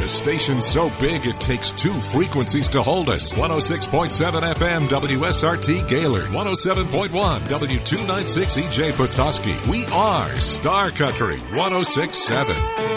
A station so big it takes two frequencies to hold us. 106.7 FM WSRT Gaylord, 107.1 W296 EJ Petoskey. We are Star Country 106.7.